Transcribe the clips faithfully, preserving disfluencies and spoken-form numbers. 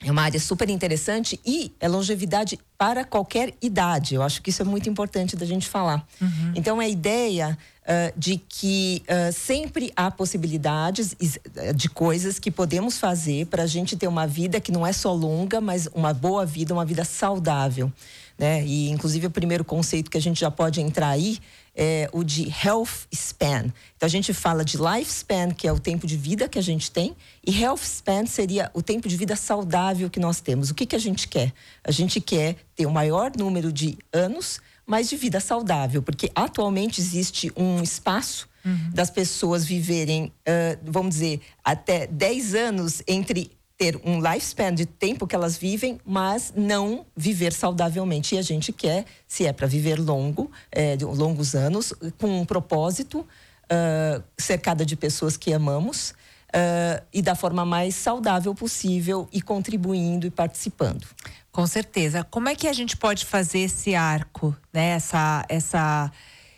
É uma área super interessante e é longevidade para qualquer idade. Eu acho que isso é muito importante da gente falar. Uhum. Então, é a ideia uh, de que uh, sempre há possibilidades de coisas que podemos fazer para a gente ter uma vida que não é só longa, mas uma boa vida, uma vida saudável, né? E, inclusive, o primeiro conceito que a gente já pode entrar aí é o de health span. Então, a gente fala de lifespan, que é o tempo de vida que a gente tem, e health span seria o tempo de vida saudável que nós temos. O que que a gente quer? A gente quer ter o maior número de anos, mas de vida saudável, porque atualmente existe um espaço uhum. das pessoas viverem, uh, vamos dizer, até dez anos entre ter um lifespan de tempo que elas vivem, mas não viver saudavelmente. E a gente quer, se é para viver longo, é, de longos anos, com um propósito, uh, cercada de pessoas que amamos, uh, e da forma mais saudável possível, e contribuindo e participando. Com certeza. Como é que a gente pode fazer esse arco, né? Essa, essa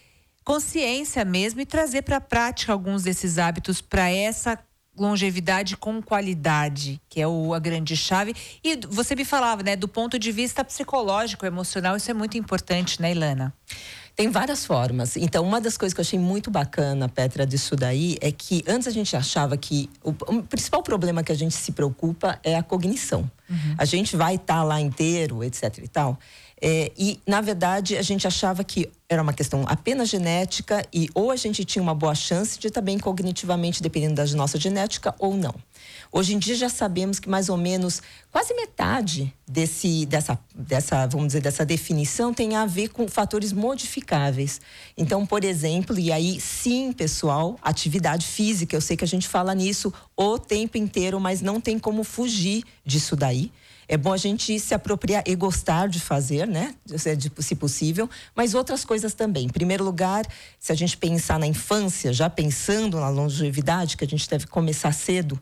consciência mesmo, e trazer para a prática alguns desses hábitos para essa longevidade com qualidade, que é o, a grande chave. E você me falava, né, do ponto de vista psicológico, emocional, isso é muito importante, né, Ilana? Tem várias formas. Então, uma das coisas que eu achei muito bacana, Petra, disso daí, é que antes a gente achava que o, o principal problema que a gente se preocupa é a cognição. Uhum. A gente vai estar tá lá inteiro, etc e tal. É, e, na verdade, a gente achava que era uma questão apenas genética e ou a gente tinha uma boa chance de estar bem cognitivamente, dependendo da nossa genética, ou não. Hoje em dia já sabemos que mais ou menos quase metade desse, dessa, dessa, vamos dizer, dessa definição tem a ver com fatores modificáveis. Então, por exemplo, e aí sim, pessoal, atividade física, eu sei que a gente fala nisso o tempo inteiro, mas não tem como fugir disso daí. É bom a gente se apropriar e gostar de fazer, né? Se possível, mas outras coisas também. Em primeiro lugar, se a gente pensar na infância, já pensando na longevidade, que a gente deve começar cedo,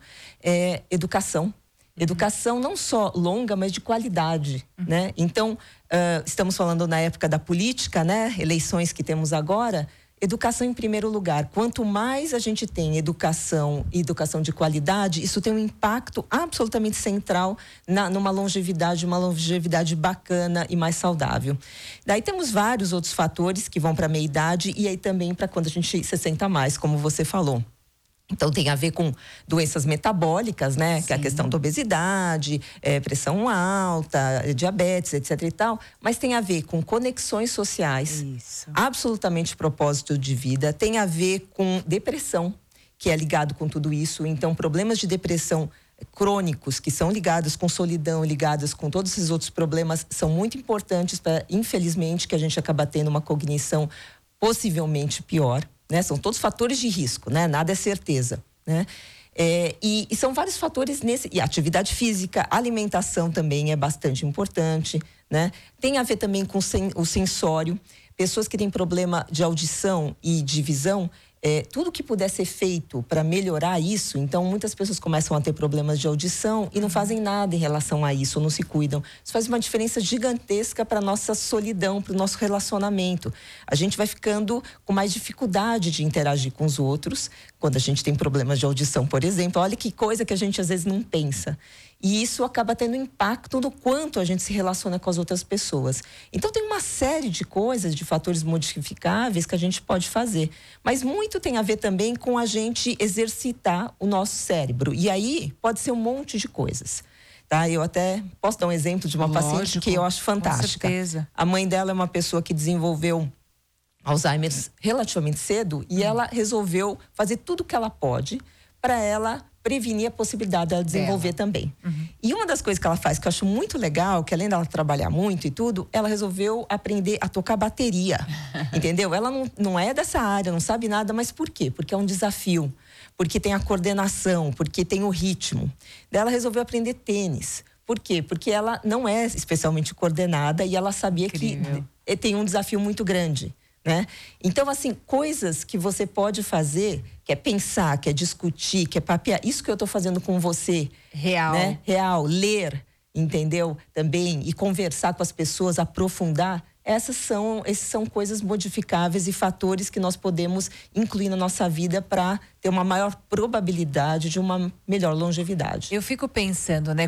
é educação. Educação não só longa, mas de qualidade, uhum. né? Então, uh, estamos falando na época da política, né? Eleições que temos agora. Educação em primeiro lugar. Quanto mais a gente tem educação e educação de qualidade, isso tem um impacto absolutamente central na, numa longevidade, uma longevidade bacana e mais saudável. Daí temos vários outros fatores que vão para a meia-idade e aí também para quando a gente se senta mais, como você falou. Então, tem a ver com doenças metabólicas, né? Sim. Que é a questão da obesidade, é, pressão alta, diabetes, etc e tal. Mas tem a ver com conexões sociais. Isso. Absolutamente propósito de vida. Tem a ver com depressão, que é ligado com tudo isso. Então, problemas de depressão crônicos, que são ligados com solidão, ligados com todos esses outros problemas, são muito importantes para, infelizmente, que a gente acaba tendo uma cognição possivelmente pior. Né? São todos fatores de risco, né? Nada é certeza, né? É, e, e são vários fatores nesse... E atividade física, alimentação também é bastante importante, né? Tem a ver também com sen, o sensório. Pessoas que têm problema de audição e de visão, é, tudo que puder ser feito para melhorar isso. Então, muitas pessoas começam a ter problemas de audição e não fazem nada em relação a isso, não se cuidam. Isso faz uma diferença gigantesca para a nossa solidão, para o nosso relacionamento. A gente vai ficando com mais dificuldade de interagir com os outros quando a gente tem problemas de audição, por exemplo. Olha que coisa que a gente às vezes não pensa. E isso acaba tendo impacto no quanto a gente se relaciona com as outras pessoas. Então, tem uma série de coisas, de fatores modificáveis que a gente pode fazer. Mas muito tem a ver também com a gente exercitar o nosso cérebro. E aí, pode ser um monte de coisas. Tá? Eu até posso dar um exemplo de uma Lógico, paciente que eu acho fantástica. Com certeza. A mãe dela é uma pessoa que desenvolveu Alzheimer relativamente cedo e hum. ela resolveu fazer tudo o que ela pode para ela prevenir a possibilidade dela desenvolver dela. Também. Uhum. E uma das coisas que ela faz, que eu acho muito legal, que além dela trabalhar muito e tudo, ela resolveu aprender a tocar bateria, entendeu? Ela não, não é dessa área, não sabe nada, mas por quê? Porque é um desafio, porque tem a coordenação, porque tem o ritmo. Daí ela resolveu aprender tênis. Por quê? Porque ela não é especialmente coordenada e ela sabia Incrível. Que tem um desafio muito grande. Né? Então, assim, coisas que você pode fazer, que é pensar, que é discutir, que é papear, isso que eu estou fazendo com você. Real. Né? Real, ler, entendeu? Também, e conversar com as pessoas, aprofundar. Essas são, essas são coisas modificáveis e fatores que nós podemos incluir na nossa vida para ter uma maior probabilidade de uma melhor longevidade. Eu fico pensando, né?